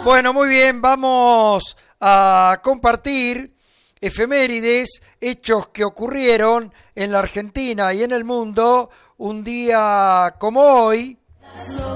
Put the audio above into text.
Bueno, muy bien, vamos a compartir efemérides, hechos que ocurrieron en la Argentina y en el mundo un día como hoy.